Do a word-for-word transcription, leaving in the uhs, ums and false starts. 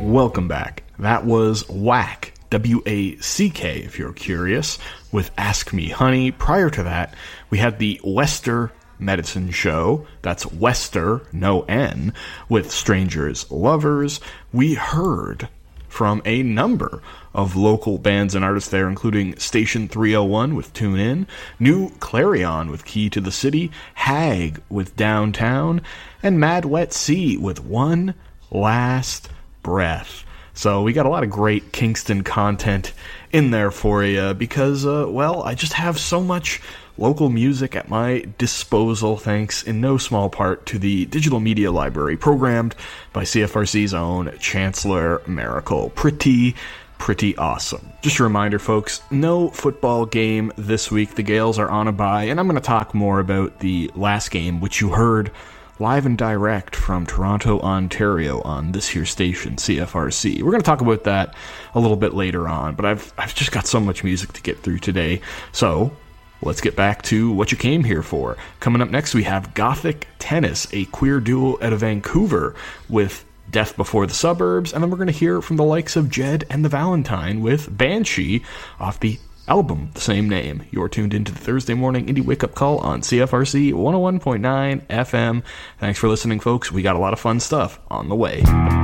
Welcome back. That was Whack, W A C K if you're curious, with Ask Me Honey. Prior to that, we had the Wester Medicine Show, that's Wester, no N, with Strangers Lovers. We heard from a number of local bands and artists there, including Station three oh one with Tune In, New Clarion with Key to the City, Hag with Downtown, and Mad Wet Sea with One Last Breath. So we got a lot of great Kingston content in there for you because, uh, well, I just have so much local music at my disposal, thanks in no small part to the digital media library programmed by C F R C's own Chancellor Miracle. Pretty, pretty awesome. Just a reminder, folks, no football game this week. The Gales are on a bye, and I'm going to talk more about the last game, which you heard live and direct from Toronto, Ontario on this here station, C F R C. We're going to talk about that a little bit later on, but I've I've just got so much music to get through today. So let's get back to what you came here for. Coming up next, we have Gothic Tennis, a queer duo out of Vancouver with Death Before the Suburbs, and then we're going to hear from the likes of Jed and the Valentine with Banshee off the album, the same name. You're tuned into the Thursday morning Indie Wake Up Call on C F R C one oh one point nine F M. Thanks for listening, folks. We got a lot of fun stuff on the way.